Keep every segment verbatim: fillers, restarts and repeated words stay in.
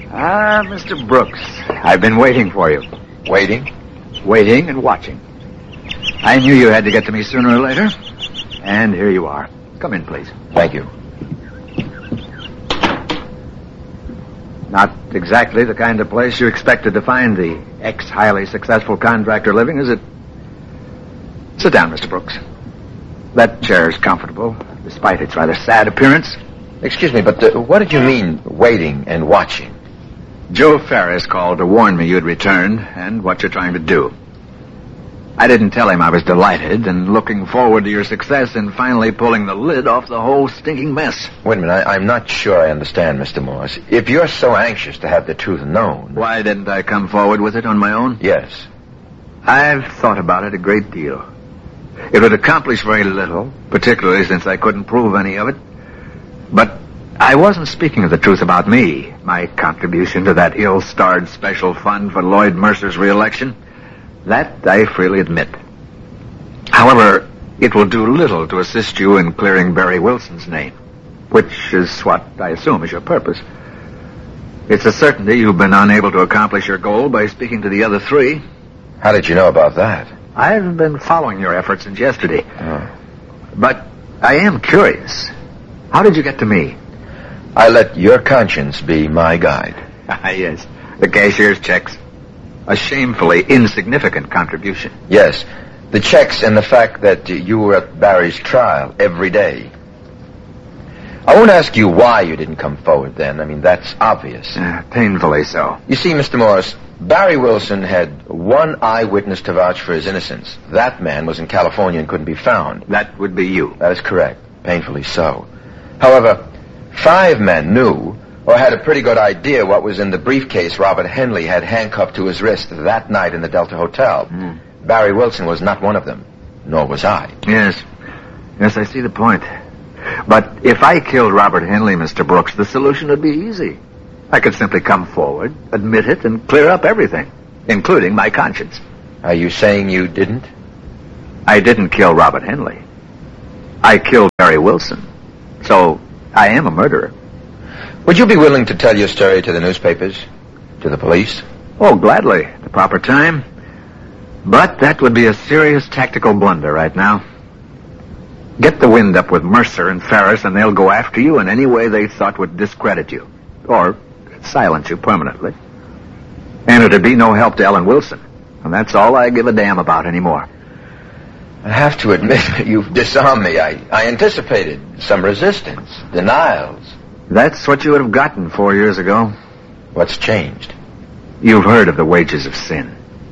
Ah, Mister Brooks, I've been waiting for you. Waiting? Waiting and watching. I knew you had to get to me sooner or later. And here you are. Come in, please. Thank you. Not exactly the kind of place you expected to find the ex-highly successful contractor living, is it? Sit down, Mister Brooks. That chair is comfortable, despite its rather sad appearance. Excuse me, but uh, what did you mean, waiting and watching? Joe Ferris called to warn me you'd returned and what you're trying to do. I didn't tell him I was delighted and looking forward to your success in finally pulling the lid off the whole stinking mess. Wait a minute, I, I'm not sure I understand, Mister Morse. If you're so anxious to have the truth known... Why didn't I come forward with it on my own? Yes. I've thought about it a great deal. It would accomplish very little, particularly since I couldn't prove any of it. But I wasn't speaking of the truth about me, my contribution to that ill-starred special fund for Lloyd Mercer's re-election. That I freely admit. However, it will do little to assist you in clearing Barry Wilson's name, which is what I assume is your purpose. It's a certainty you've been unable to accomplish your goal by speaking to the other three. How did you know about that? I've been following your efforts since yesterday. Oh. But I am curious. How did you get to me? I let your conscience be my guide. Ah, yes. The cashier's checks. A shamefully insignificant contribution. Yes. The checks and the fact that you were at Barry's trial every day. I won't ask you why you didn't come forward then. I mean, that's obvious. Uh, painfully so. You see, Mister Morris, Barry Wilson had one eyewitness to vouch for his innocence. That man was in California and couldn't be found. That would be you. That is correct. Painfully so. However, five men knew or had a pretty good idea what was in the briefcase Robert Henley had handcuffed to his wrist that night in the Delta Hotel. Mm. Barry Wilson was not one of them, nor was I. Yes. Yes, I see the point. But if I killed Robert Henley, Mister Brooks, the solution would be easy. I could simply come forward, admit it, and clear up everything, including my conscience. Are you saying you didn't? I didn't kill Robert Henley. I killed Barry Wilson. So, I am a murderer. Would you be willing to tell your story to the newspapers? To the police? Oh, gladly. At the proper time. But that would be a serious tactical blunder right now. Get the wind up with Mercer and Ferris, and they'll go after you in any way they thought would discredit you. Or silence you permanently. And it'd be no help to Ellen Wilson. And that's all I give a damn about anymore. I have to admit, you've disarmed me. I, I anticipated some resistance, denials. That's what you would have gotten four years ago. What's changed? You've heard of the wages of sin.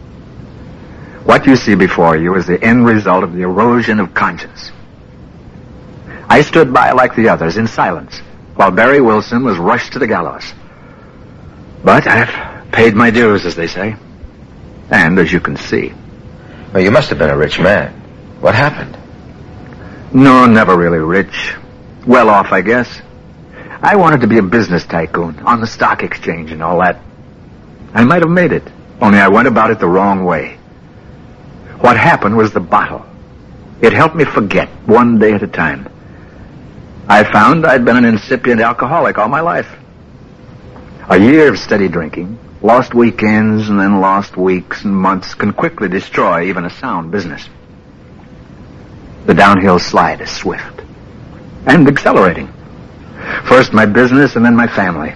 What you see before you is the end result of the erosion of conscience. I stood by like the others in silence, while Barry Wilson was rushed to the gallows. But I've paid my dues, as they say. And, as you can see... Well, you must have been a rich man. What happened? No, never really rich. Well off, I guess. I wanted to be a business tycoon, on the stock exchange and all that. I might have made it, only I went about it the wrong way. What happened was the bottle. It helped me forget, one day at a time. I found I'd been an incipient alcoholic all my life. A year of steady drinking, lost weekends and then lost weeks and months can quickly destroy even a sound business. The downhill slide is swift and accelerating. First my business and then my family.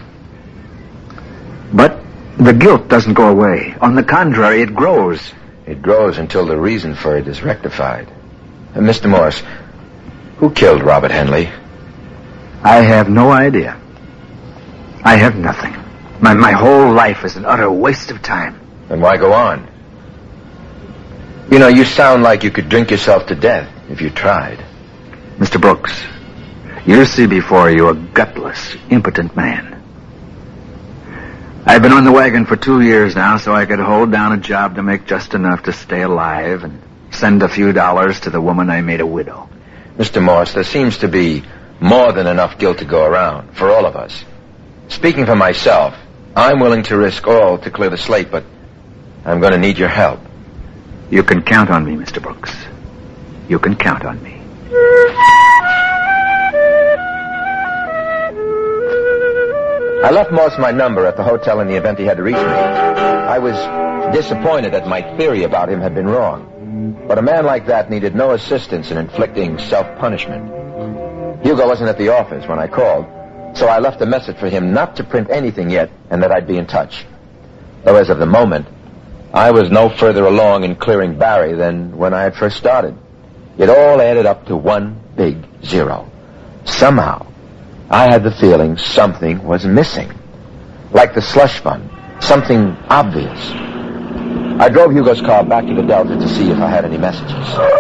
But the guilt doesn't go away. On the contrary, it grows. It grows until the reason for it is rectified. Uh, Mister Morris, who killed Robert Henley? I have no idea. I have nothing. My, my whole life is an utter waste of time. Then why go on? You know, you sound like you could drink yourself to death if you tried. Mister Brooks, you see before you a gutless, impotent man. I've been on the wagon for two years now, so I could hold down a job to make just enough to stay alive and send a few dollars to the woman I made a widow. Mister Morris, there seems to be more than enough guilt to go around for all of us. Speaking for myself, I'm willing to risk all to clear the slate, but I'm going to need your help. You can count on me, Mister Brooks. You can count on me. I left Morse my number at the hotel in the event he had to reach me. I was disappointed that my theory about him had been wrong. But a man like that needed no assistance in inflicting self-punishment. Hugo wasn't at the office when I called, so I left a message for him not to print anything yet and that I'd be in touch. Though as of the moment, I was no further along in clearing Barry than when I had first started. It all added up to one big zero. Somehow, I had the feeling something was missing. Like the slush fund. Something obvious. I drove Hugo's car back to the Delta to see if I had any messages.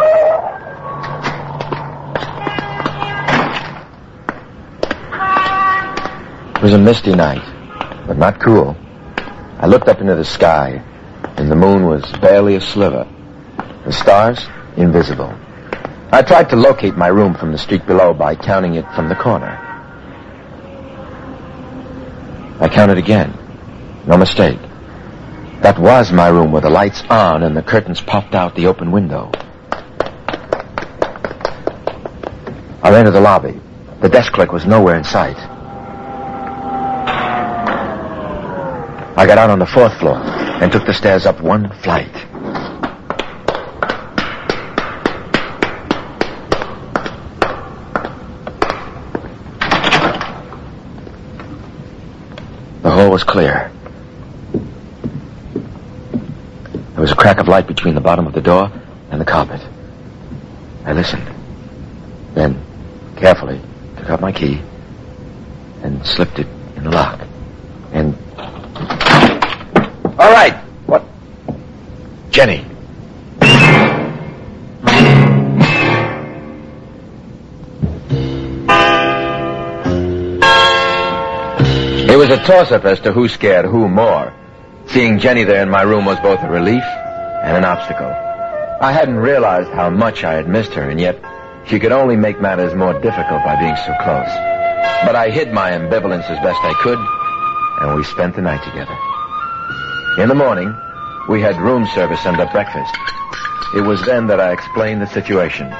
It was a misty night, but not cool. I looked up into the sky, and the moon was barely a sliver. The stars, invisible. I tried to locate my room from the street below by counting it from the corner. I counted again. No mistake. That was my room with the lights on and the curtains popped out the open window. I ran to the lobby. The desk clerk was nowhere in sight. I got out on the fourth floor and took the stairs up one flight. The hall was clear. There was a crack of light between the bottom of the door and the carpet. I listened. Then, carefully, took out my key and slipped it in the lock. And... All right! What? Jenny. It was a toss-up as to who scared who more. Seeing Jenny there in my room was both a relief and an obstacle. I hadn't realized how much I had missed her, and yet she could only make matters more difficult by being so close. But I hid my ambivalence as best I could, and we spent the night together. In the morning, we had room service and a breakfast. It was then that I explained the situation.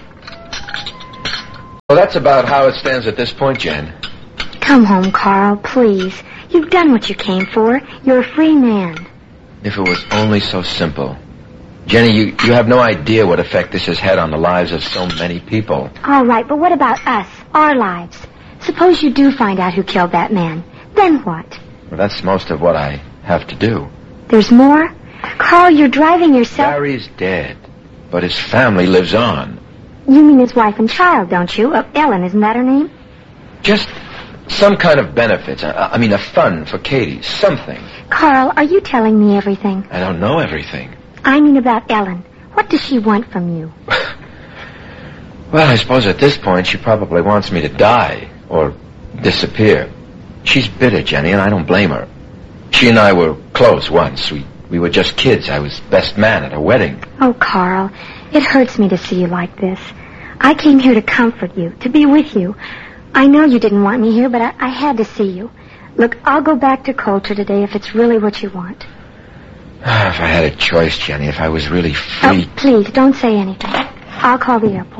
Well, that's about how it stands at this point, Jen. Come home, Carl, please. You've done what you came for. You're a free man. If it was only so simple. Jenny, you, you have no idea what effect this has had on the lives of so many people. All right, but what about us, our lives? Suppose you do find out who killed that man. Then what? Well, that's most of what I have to do. There's more? Carl, you're driving yourself... Barry's dead, but his family lives on. You mean his wife and child, don't you? Uh, Ellen, isn't that her name? Just some kind of benefits. I, I mean, a fund for Katie. Something. Carl, are you telling me everything? I don't know everything. I mean about Ellen. What does she want from you? Well, I suppose at this point she probably wants me to die or disappear. She's bitter, Jenny, and I don't blame her. She and I were close once. We we were just kids. I was best man at her wedding. Oh, Carl, it hurts me to see you like this. I came here to comfort you, to be with you. I know you didn't want me here, but I, I had to see you. Look, I'll go back to Coulter today if it's really what you want. If I had a choice, Jenny, if I was really free... Oh, please, don't say anything. I'll call the airport.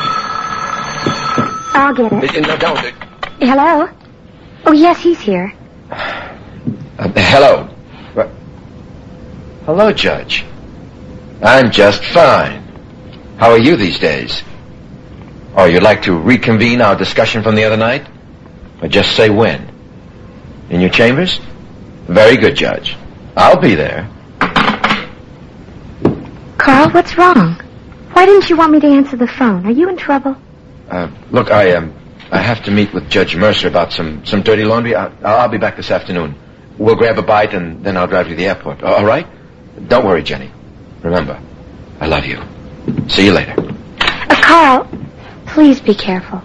I'll get it. No, don't. Hello? Oh, yes, he's here. Uh, hello. What? Hello, Judge. I'm just fine. How are you these days? Oh, you'd like to reconvene our discussion from the other night? Or just say when? In your chambers? Very good, Judge. I'll be there. Carl, what's wrong? Why didn't you want me to answer the phone? Are you in trouble? Uh, look, I um, I have to meet with Judge Mercer about some, some dirty laundry. I, I'll be back this afternoon. We'll grab a bite, and then I'll drive you to the airport. All right? Don't worry, Jenny. Remember, I love you. See you later. Uh, Carl, please be careful.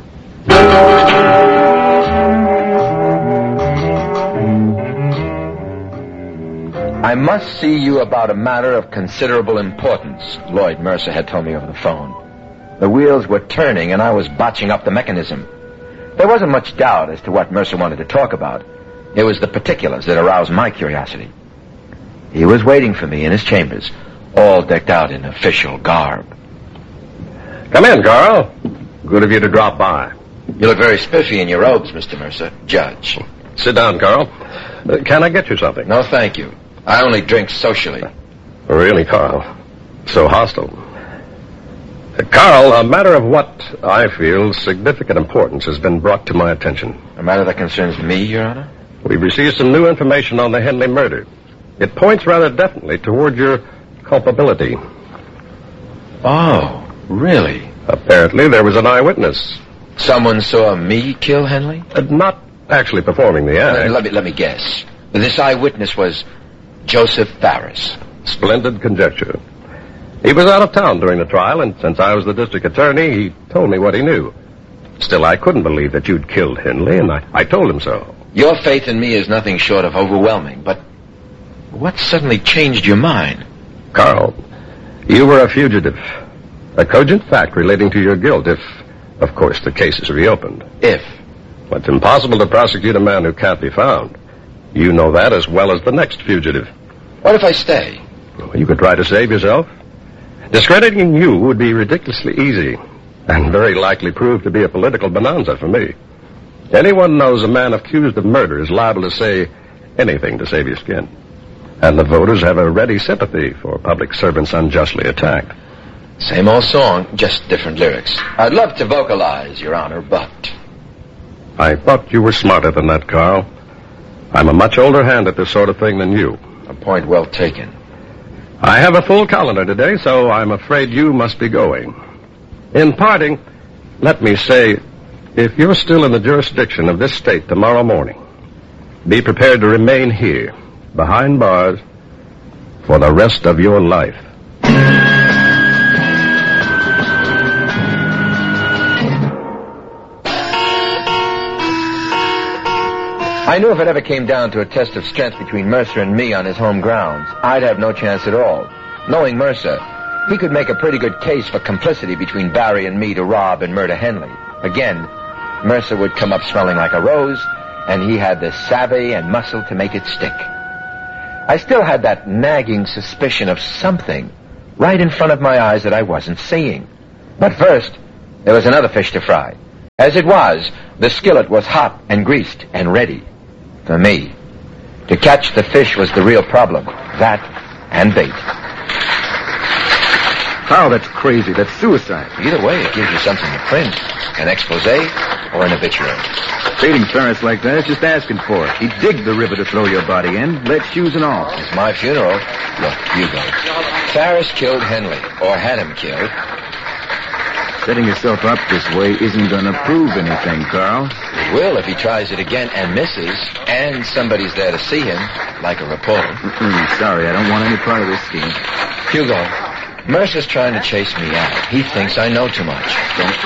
I must see you about a matter of considerable importance, Lloyd Mercer had told me over the phone. The wheels were turning, and I was botching up the mechanism. There wasn't much doubt as to what Mercer wanted to talk about. It was the particulars that aroused my curiosity. He was waiting for me in his chambers, all decked out in official garb. Come in, Carl. Good of you to drop by. You look very spiffy in your robes, Mister Mercer. Judge. Sit down, Carl. Uh, can I get you something? No, thank you. I only drink socially. Really, Carl? So hostile. Uh, Carl, a matter of what I feel significant importance has been brought to my attention. A matter that concerns me, Your Honor? We've received some new information on the Henley murder. It points rather definitely toward your culpability. Oh, really? Apparently, there was an eyewitness. Someone saw me kill Henley? Uh, not actually performing the act. Uh, let me let me guess. This eyewitness was Joseph Farris. Splendid conjecture. He was out of town during the trial, and since I was the district attorney, he told me what he knew. Still, I couldn't believe that you'd killed Henley, and I, I told him so. Your faith in me is nothing short of overwhelming, but what suddenly changed your mind? Carl, you were a fugitive. A cogent fact relating to your guilt if, of course, the case is reopened. If? Well, it's impossible to prosecute a man who can't be found. You know that as well as the next fugitive. What if I stay? Well, you could try to save yourself. Discrediting you would be ridiculously easy, and very likely prove to be a political bonanza for me. Anyone knows a man accused of murder is liable to say anything to save your skin. And the voters have a ready sympathy for public servants unjustly attacked. Same old song, just different lyrics. I'd love to vocalize, Your Honor, but... I thought you were smarter than that, Carl. I'm a much older hand at this sort of thing than you. A point well taken. I have a full calendar today, so I'm afraid you must be going. In parting, let me say, if you're still in the jurisdiction of this state tomorrow morning, be prepared to remain here, behind bars, for the rest of your life. I knew if it ever came down to a test of strength between Mercer and me on his home grounds, I'd have no chance at all. Knowing Mercer, he could make a pretty good case for complicity between Barry and me to rob and murder Henley. Again, Mercer would come up smelling like a rose, and he had the savvy and muscle to make it stick. I still had that nagging suspicion of something right in front of my eyes that I wasn't seeing. But first, there was another fish to fry. As it was, the skillet was hot and greased and ready. For me, to catch the fish was the real problem. That and bait. Carl, that's crazy. That's suicide. Either way, it gives you something to print. An expose or an obituary. Baiting Ferris like that is just asking for it. He digged the river to throw your body in, lead shoes and all. It's my funeral. Look, you go. Farris killed Henley, or had him killed. Setting yourself up this way isn't going to prove anything, Carl. It will if he tries it again and misses, and somebody's there to see him, like a reporter. Mm-mm, sorry, I don't want any part of this scheme. Hugo, Mercer's trying to chase me out. He thinks I know too much. Don't